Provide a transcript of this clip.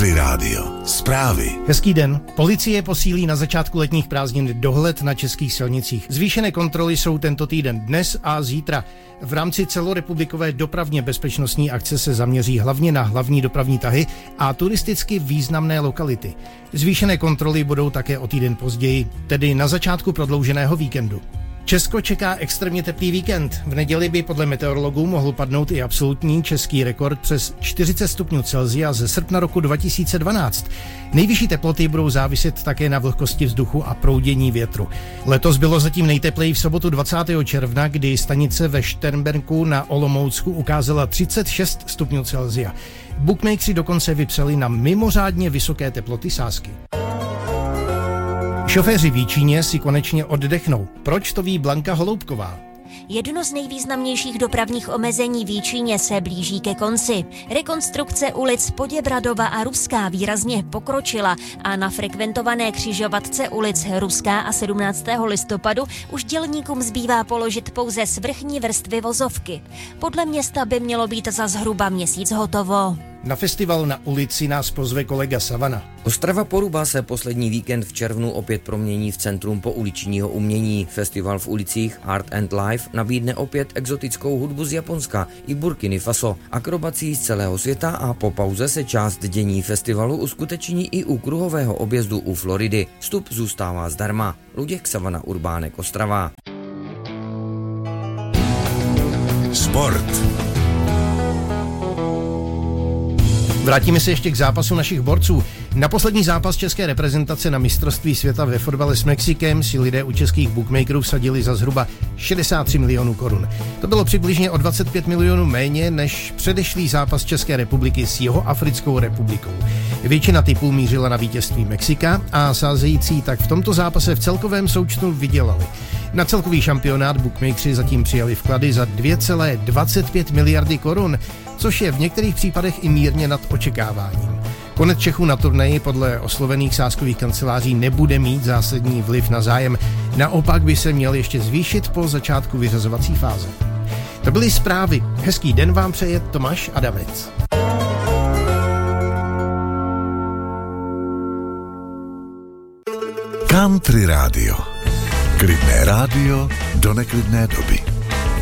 Country Rádio. Zprávy. Hezký den. Policie posílí na začátku letních prázdnin dohled na českých silnicích. Zvýšené kontroly jsou tento týden dnes a zítra. V rámci celorepublikové dopravně bezpečnostní akce se zaměří hlavně na hlavní dopravní tahy a turisticky významné lokality. Zvýšené kontroly budou také o týden později, tedy na začátku prodlouženého víkendu. Česko čeká extrémně teplý víkend. V neděli by podle meteorologů mohl padnout i absolutní český rekord přes 40 stupňů Celsia ze srpna roku 2012. Nejvyšší teploty budou záviset také na vlhkosti vzduchu a proudění větru. Letos bylo zatím nejtepleji v sobotu 20. června, kdy stanice ve Šternberku na Olomoucku ukázala 36 stupňů Celsia. Bookmakeri dokonce vypsali na mimořádně vysoké teploty sázky. Šoféři v Jičíně si konečně oddechnou. Proč, to ví Blanka Holoubková. Jedno z nejvýznamnějších dopravních omezení v Jičíně se blíží ke konci. Rekonstrukce ulic Poděbradova a Ruská výrazně pokročila a na frekventované křižovatce ulic Ruská a 17. listopadu už dělníkům zbývá položit pouze svrchní vrstvy vozovky. Podle města by mělo být za zhruba měsíc hotovo. Na festival na ulici nás pozve kolega Savana. Ostrava Poruba se poslední víkend v červnu opět promění v centrum pouličního umění. Festival v ulicích Art and Life nabídne opět exotickou hudbu z Japonska i Burkiny Faso, akrobací z celého světa a po pauze se část dění festivalu uskuteční i u kruhového objezdu u Floridy. Vstup zůstává zdarma. Luděk, Savana, Urbánek, Ostrava. Sport. Vrátíme se ještě k zápasu našich borců. Na poslední zápas české reprezentace na mistrovství světa ve fotbale s Mexikem si lidé u českých bookmakerů vsadili za zhruba 63 milionů korun. To bylo přibližně o 25 milionů méně než předešlý zápas České republiky s Jihoafrickou republikou. Většina tipů mířila na vítězství Mexika a sázející tak v tomto zápase v celkovém součtu vydělali. Na celkový šampionát bookmakeri zatím přijali vklady za 2,25 miliardy korun, což je v některých případech i mírně nad očekáváním. Konec Čechů na turnaji podle oslovených sázkových kanceláří nebude mít zásadní vliv na zájem, naopak by se měl ještě zvýšit po začátku vyřazovací fáze. To byly zprávy. Hezký den vám přeje Tomáš Adamec. Country Rádio. Klidné rádio do neklidné doby.